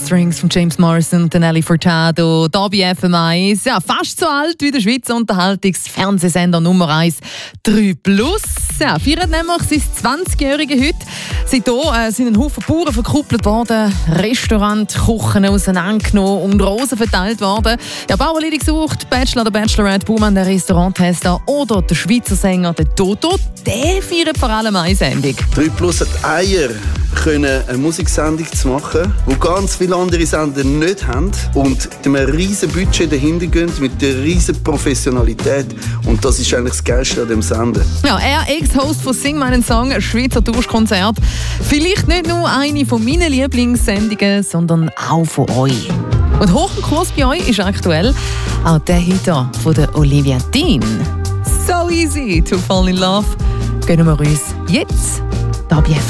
Heartstrings von James Morrison und Nelly Furtado. Hier bei FM1. Ja, fast so alt wie der Schweizer Unterhaltungsfernsehsender Nummer 1 3+. Ja, feiert nämlich sein 20-Jährige heute. Seitdem sind ein Haufen Bauern verkuppelt worden, Restaurant, Küchen auseinandergenommen und Rosen verteilt worden. Ja, Bauerlieder gesucht, Bachelor oder Bachelorette, Baumann, der Restauranttester oder der Schweizer Sänger, der Toto, der feiert vor allem eine Sendung. 3+ hat Eier, eine Musiksendung zu machen, die ganz viele andere Sender nicht haben und mit einem riesen Budget dahinter gehen, mit einer riesen Professionalität. Und das ist eigentlich das Geilste an dem Sender. Ja, er Ex-Host von Sing meinen Song, ein Schweizer Durchkonzert. Vielleicht nicht nur eine von meinen Lieblingssendungen, sondern auch von euch. Und hoch im Kurs bei euch ist aktuell auch der hier von der Olivia Dean. So easy to fall in love. Gönnen wir uns jetzt da bei